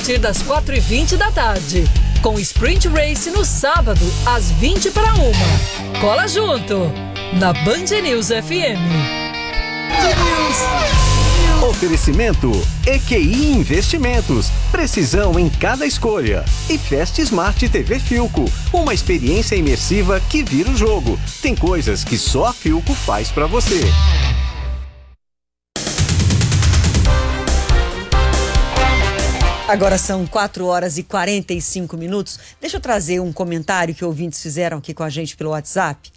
partir das 4h20 da tarde. Com Sprint Race no sábado, às 20:50. Cola junto, na Band News FM. Oferecimento EQI Investimentos. Precisão em cada escolha. E Fast Smart TV Philco. Uma experiência imersiva que vira o jogo. Tem coisas que só a Philco faz pra você. Agora são 4h45. Deixa eu trazer um comentário que ouvintes fizeram aqui com a gente pelo WhatsApp.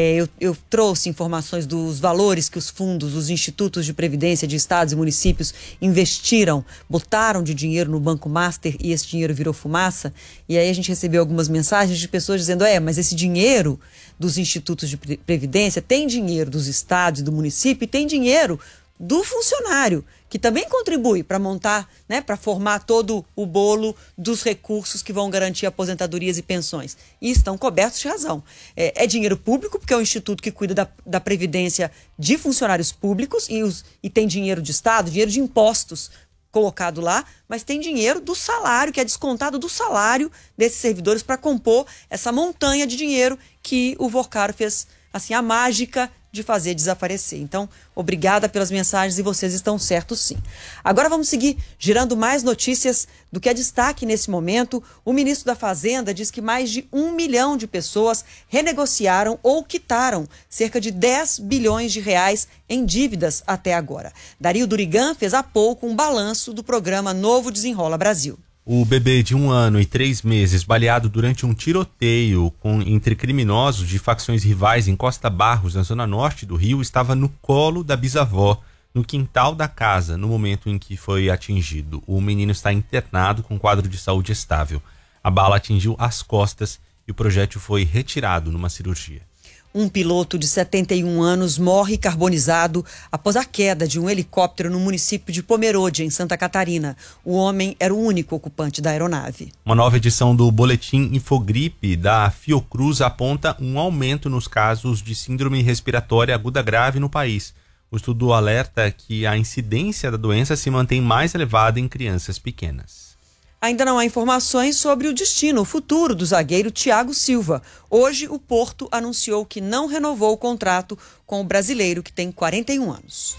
Eu trouxe informações dos valores que os fundos, os institutos de previdência de estados e municípios investiram, botaram de dinheiro no Banco Master e esse dinheiro virou fumaça. E aí a gente recebeu algumas mensagens de pessoas dizendo, mas esse dinheiro dos institutos de previdência tem dinheiro dos estados e do município e tem dinheiro do funcionário, que também contribui para montar, para formar todo o bolo dos recursos que vão garantir aposentadorias e pensões. E estão cobertos de razão. É dinheiro público, porque é um instituto que cuida da previdência de funcionários públicos e tem dinheiro de Estado, dinheiro de impostos colocado lá, mas tem dinheiro do salário, que é descontado do salário desses servidores para compor essa montanha de dinheiro que o Vocaro fez, assim, a mágica de fazer desaparecer. Então, obrigada pelas mensagens e vocês estão certos sim. Agora vamos seguir girando mais notícias do que é destaque nesse momento. O ministro da Fazenda diz que mais de 1 milhão de pessoas renegociaram ou quitaram cerca de 10 bilhões de reais em dívidas até agora. Dario Durigan fez há pouco um balanço do programa Novo Desenrola Brasil. O bebê de 1 ano e 3 meses, baleado durante um tiroteio entre criminosos de facções rivais em Costa Barros, na zona norte do Rio, estava no colo da bisavó, no quintal da casa, no momento em que foi atingido. O menino está internado com quadro de saúde estável. A bala atingiu as costas e o projétil foi retirado numa cirurgia. Um piloto de 71 anos morre carbonizado após a queda de um helicóptero no município de Pomerode, em Santa Catarina. O homem era o único ocupante da aeronave. Uma nova edição do Boletim Infogripe da Fiocruz aponta um aumento nos casos de síndrome respiratória aguda grave no país. O estudo alerta que a incidência da doença se mantém mais elevada em crianças pequenas. Ainda não há informações sobre o destino, o futuro do zagueiro Thiago Silva. Hoje, o Porto anunciou que não renovou o contrato com o brasileiro, que tem 41 anos.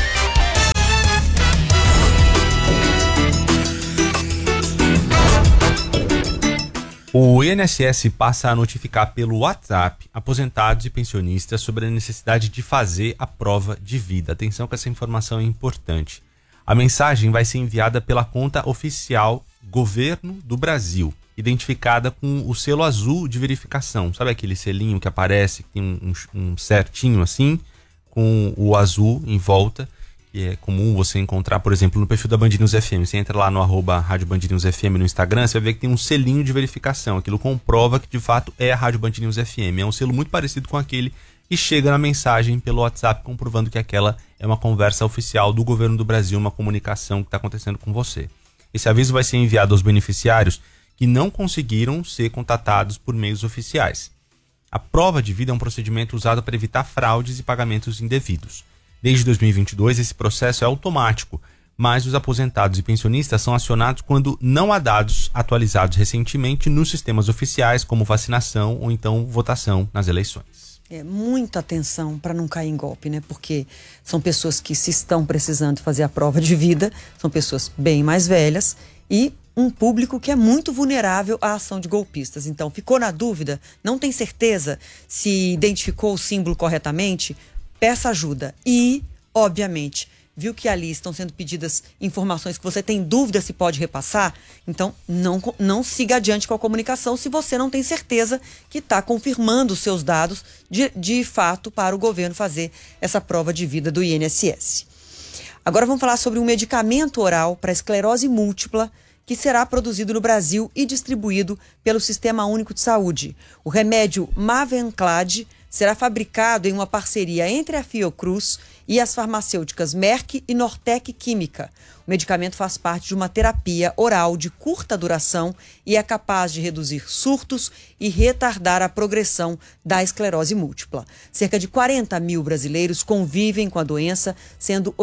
O INSS passa a notificar pelo WhatsApp aposentados e pensionistas sobre a necessidade de fazer a prova de vida. Atenção que essa informação é importante. A mensagem vai ser enviada pela conta oficial Governo do Brasil, identificada com o selo azul de verificação. Sabe aquele selinho que aparece, que tem um certinho assim, com o azul em volta, que é comum você encontrar, por exemplo, no perfil da Band News FM. Você entra lá no @Rádio Band News FM no Instagram, você vai ver que tem um selinho de verificação. Aquilo comprova que de fato é a Rádio Band News FM. É um selo muito parecido com aquele que chega na mensagem pelo WhatsApp, comprovando que aquela é uma conversa oficial do Governo do Brasil, uma comunicação que está acontecendo com você. Esse aviso vai ser enviado aos beneficiários que não conseguiram ser contatados por meios oficiais. A prova de vida é um procedimento usado para evitar fraudes e pagamentos indevidos. Desde 2022, esse processo é automático, mas os aposentados e pensionistas são acionados quando não há dados atualizados recentemente nos sistemas oficiais, como vacinação ou então votação nas eleições. Muita atenção para não cair em golpe, né? Porque são pessoas que se estão precisando fazer a prova de vida, são pessoas bem mais velhas e um público que é muito vulnerável à ação de golpistas. Então, ficou na dúvida, não tem certeza se identificou o símbolo corretamente, peça ajuda. E, obviamente, viu que ali estão sendo pedidas informações que você tem dúvida se pode repassar, então não siga adiante com a comunicação se você não tem certeza que está confirmando os seus dados de fato para o governo fazer essa prova de vida do INSS. Agora vamos falar sobre um medicamento oral para esclerose múltipla que será produzido no Brasil e distribuído pelo Sistema Único de Saúde. O remédio Mavenclad será fabricado em uma parceria entre a Fiocruz e as farmacêuticas Merck e Nortec Química. O medicamento faz parte de uma terapia oral de curta duração e é capaz de reduzir surtos e retardar a progressão da esclerose múltipla. Cerca de 40 mil brasileiros convivem com a doença, sendo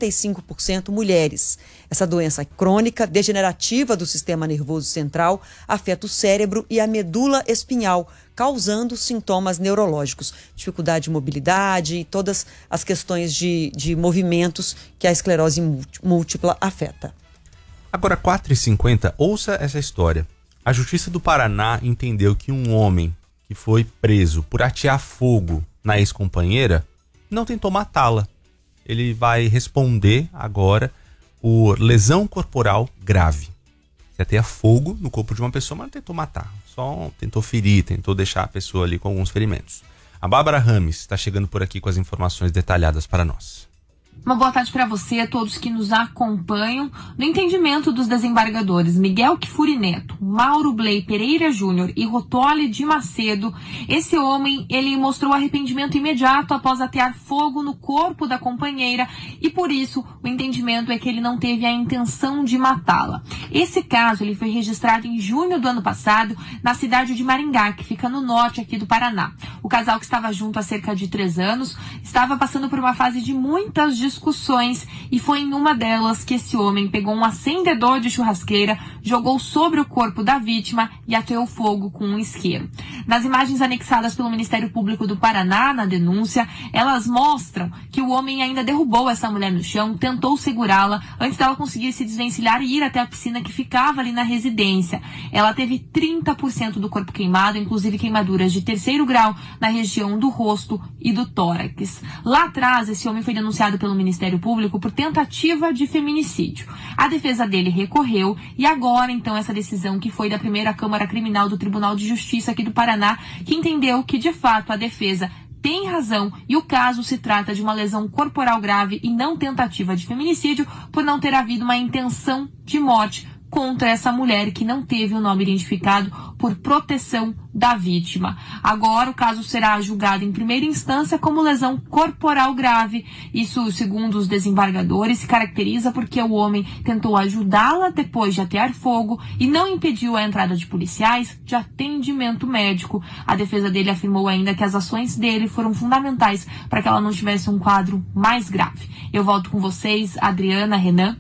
85% mulheres. Essa doença crônica, degenerativa do sistema nervoso central, afeta o cérebro e a medula espinhal, causando sintomas neurológicos, dificuldade de mobilidade e todas as questões de movimentos que a esclerose múltipla afeta. Agora, 4h50, ouça essa história. A Justiça do Paraná entendeu que um homem que foi preso por atear fogo na ex-companheira não tentou matá-la. Ele vai responder agora por lesão corporal grave. Você ateia fogo no corpo de uma pessoa, mas não tentou matar. Só tentou ferir, tentou deixar a pessoa ali com alguns ferimentos. A Bárbara Rames está chegando por aqui com as informações detalhadas para nós. Uma boa tarde para você, a todos que nos acompanham. No entendimento dos desembargadores Miguel Kifuri Neto, Mauro Bley Pereira Júnior e Rotoli de Macedo, esse homem ele mostrou arrependimento imediato após atear fogo no corpo da companheira e por isso o entendimento é que ele não teve a intenção de matá-la. Esse caso ele foi registrado em junho do ano passado na cidade de Maringá, que fica no norte aqui do Paraná. O casal, que estava junto há cerca de 3 anos, estava passando por uma fase de muitas discussões e foi em uma delas que esse homem pegou um acendedor de churrasqueira, jogou sobre o corpo da vítima e ateou fogo com um isqueiro. Nas imagens anexadas pelo Ministério Público do Paraná na denúncia, elas mostram que o homem ainda derrubou essa mulher no chão, tentou segurá-la antes dela conseguir se desvencilhar e ir até a piscina que ficava ali na residência. Ela teve 30% do corpo queimado, inclusive queimaduras de 3º grau na região do rosto e do tórax. Lá atrás, esse homem foi denunciado pelo Ministério Público por tentativa de feminicídio. A defesa dele recorreu e agora, então, essa decisão que foi da primeira Câmara Criminal do Tribunal de Justiça aqui do Paraná, que entendeu que, de fato, a defesa tem razão e o caso se trata de uma lesão corporal grave e não tentativa de feminicídio por não ter havido uma intenção de morte contra essa mulher que não teve o nome identificado por proteção da vítima. Agora o caso será julgado em primeira instância como lesão corporal grave. Isso, segundo os desembargadores, se caracteriza porque o homem tentou ajudá-la depois de atear fogo e não impediu a entrada de policiais de atendimento médico. A defesa dele afirmou ainda que as ações dele foram fundamentais para que ela não tivesse um quadro mais grave. Eu volto com vocês, Adriana, Renan.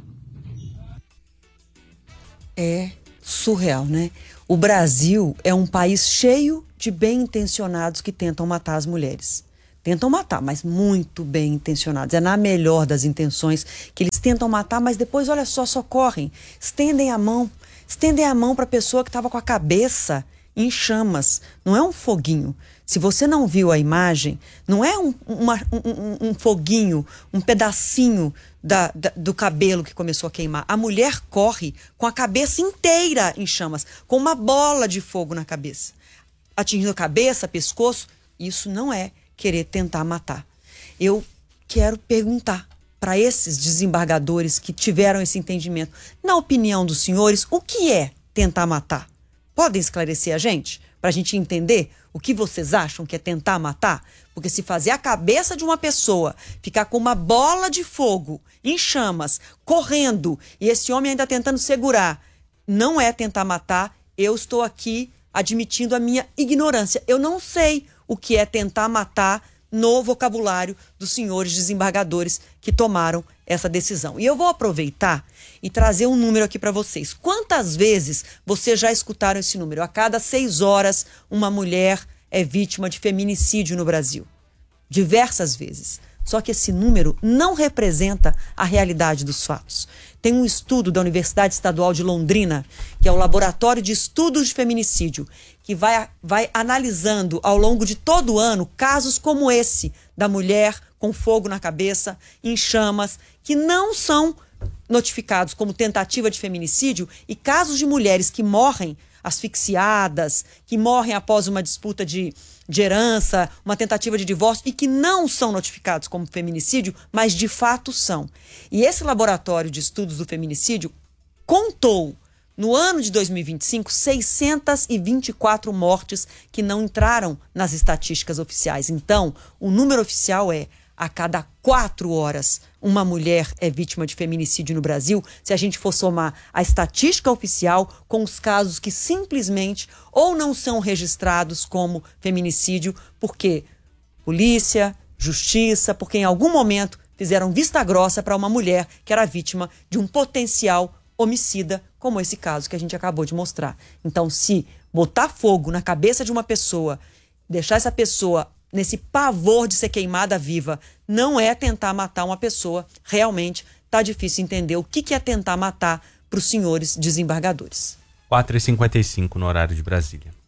É surreal, né? O Brasil é um país cheio de bem-intencionados que tentam matar as mulheres. Tentam matar, mas muito bem intencionados. É na melhor das intenções que eles tentam matar, mas depois, olha só, socorrem. Estendem a mão para a pessoa que estava com a cabeça em chamas. Não é um foguinho. Se você não viu a imagem, não é um foguinho, um pedacinho do cabelo que começou a queimar. A mulher corre com a cabeça inteira em chamas, com uma bola de fogo na cabeça. Atingindo a cabeça, pescoço, isso não é querer tentar matar. Eu quero perguntar para esses desembargadores que tiveram esse entendimento, na opinião dos senhores, o que é tentar matar? Podem esclarecer a gente? Para a gente entender o que vocês acham que é tentar matar? Porque se fazer a cabeça de uma pessoa ficar com uma bola de fogo em chamas, correndo, e esse homem ainda tentando segurar, não é tentar matar. Eu estou aqui admitindo a minha ignorância. Eu não sei o que é tentar matar no vocabulário dos senhores desembargadores que tomaram essa decisão. E eu vou aproveitar e trazer um número aqui para vocês. Quantas vezes vocês já escutaram esse número? A cada 6 horas, uma mulher é vítima de feminicídio no Brasil. Diversas vezes. Só que esse número não representa a realidade dos fatos. Tem um estudo da Universidade Estadual de Londrina, que é o Laboratório de Estudos de Feminicídio, que vai analisando ao longo de todo o ano casos como esse, da mulher com fogo na cabeça, em chamas, que não são notificados como tentativa de feminicídio, e casos de mulheres que morrem asfixiadas, que morrem após uma disputa de herança, uma tentativa de divórcio, e que não são notificados como feminicídio, mas de fato são. E esse laboratório de estudos do feminicídio contou No ano de 2025, 624 mortes que não entraram nas estatísticas oficiais. Então, o número oficial é: a cada 4 horas, uma mulher é vítima de feminicídio no Brasil, se a gente for somar a estatística oficial com os casos que simplesmente ou não são registrados como feminicídio, porque polícia, justiça, porque em algum momento fizeram vista grossa para uma mulher que era vítima de um potencial homicida, como esse caso que a gente acabou de mostrar. Então, se botar fogo na cabeça de uma pessoa, deixar essa pessoa nesse pavor de ser queimada viva, não é tentar matar uma pessoa, realmente tá difícil entender o que é tentar matar para os senhores desembargadores. 4h55 no horário de Brasília.